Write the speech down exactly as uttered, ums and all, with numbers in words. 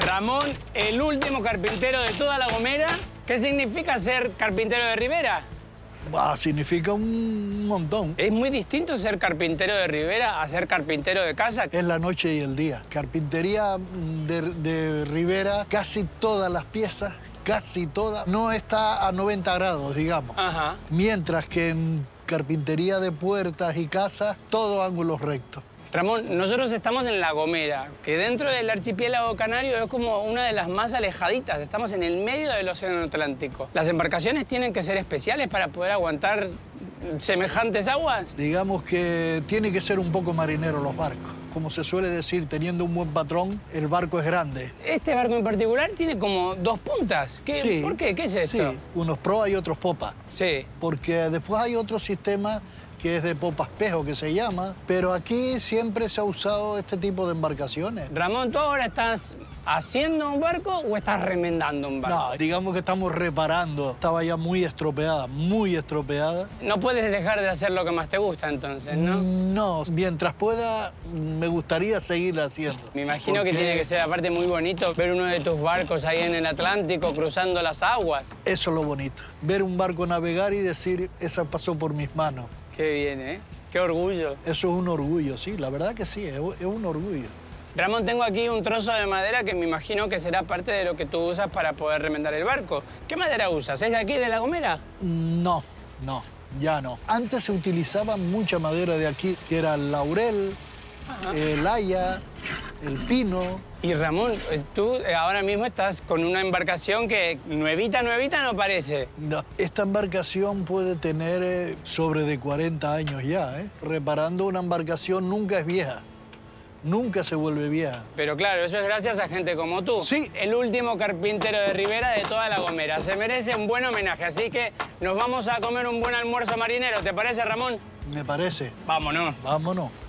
Ramón, el último carpintero de toda La Gomera. ¿Qué significa ser carpintero de Ribera? Bah, significa un montón. ¿Es muy distinto ser carpintero de Ribera a ser carpintero de casa? Es la noche y el día. Carpintería de, de Ribera, casi todas las piezas, casi todas, no está a noventa grados, digamos. Ajá. Mientras que en carpintería de puertas y casas, todo ángulos rectos. Ramón, nosotros estamos en La Gomera, que dentro del archipiélago canario es como una de las más alejaditas. Estamos en el medio del océano Atlántico. ¿Las embarcaciones tienen que ser especiales para poder aguantar semejantes aguas? Digamos que tiene que ser un poco marinero los barcos. Como se suele decir, teniendo un buen patrón, el barco es grande. Este barco en particular tiene como dos puntas. ¿Qué, Sí, ¿Por qué? ¿Qué es esto? Sí, unos proa y otros popa. Sí. Porque después hay otro sistema que es de popa espejo, que se llama, pero aquí siempre se ha usado este tipo de embarcaciones. Ramón, ¿tú ahora estás haciendo un barco o estás remendando un barco? No, digamos que estamos reparando. Estaba ya muy estropeada, muy estropeada. No puedes dejar de hacer lo que más te gusta, entonces, ¿no? No, mientras pueda, me gustaría seguir haciendo. Me imagino Porque que tiene que ser, aparte, muy bonito ver uno de tus barcos ahí en el Atlántico cruzando las aguas. Eso es lo bonito. Ver un barco navegar y decir, esa pasó por mis manos. Qué bien, ¿eh? Qué orgullo. Eso es un orgullo, sí, la verdad que sí, es es un orgullo. Ramón, tengo aquí un trozo de madera que me imagino que será parte de lo que tú usas para poder remendar el barco. ¿Qué madera usas? ¿Es de aquí, de La Gomera? No, no, ya no. Antes se utilizaba mucha madera de aquí, que era el laurel, el haya, el pino. Y Ramón, tú ahora mismo estás con una embarcación que nuevita, nuevita no parece. No, esta embarcación puede tener eh, sobre de cuarenta años ya, ¿eh? Reparando una embarcación nunca es vieja. Nunca se vuelve vieja. Pero claro, eso es gracias a gente como tú. Sí. El último carpintero de Ribera de toda La Gomera. Se merece un buen homenaje, así que nos vamos a comer un buen almuerzo marinero. ¿Te parece, Ramón? Me parece. Vámonos. Vámonos.